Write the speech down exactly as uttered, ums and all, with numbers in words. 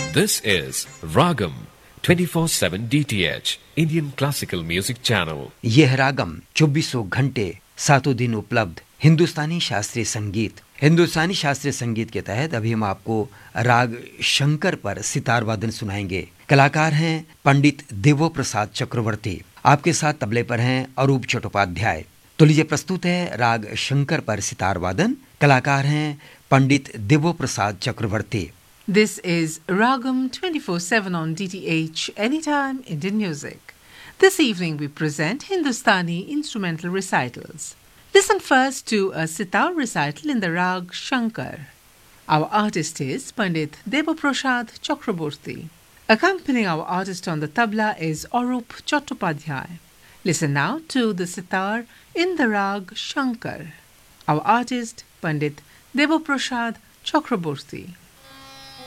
This is Ragam twenty-four seven D T H Indian Classical Music Channel. यह रागम चौबीसों घंटे सातों दिन उपलब्ध हिंदुस्तानी शास्त्रीय संगीत। हिंदुस्तानी शास्त्रीय संगीत के तहत अभी हम आपको राग शंकर पर सितार वादन सुनाएंगे। कलाकार हैं पंडित देवो प्रसाद चक्रवर्ती। आपके साथ तबले पर हैं अरूप चट्टोपाध्याय। तो लीजिए प्रस्तुत है राग शंकर पर सितार वादन। कलाकार हैं पंडित देवो प्रसाद चक्रवर्ती। This is Ragam twenty-four seven on D T H Anytime Indian Music. This evening we present Hindustani instrumental recitals. Listen first to a sitar recital in the Rag Shankar. Our artist is Pandit Devaprasad Chakraborty. Accompanying our artist on the tabla is Arup Chattopadhyay. Listen now to the sitar in the Rag Shankar. Our artist Pandit Devaprasad Chakraborty.